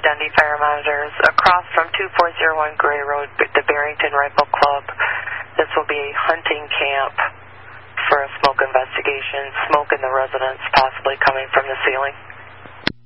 Dundee Fire Monitors, across from 2401 Gray Road, the Barrington Rifle Club. This will be a hunting camp for a smoke investigation. Smoke in the residence, possibly coming from the ceiling.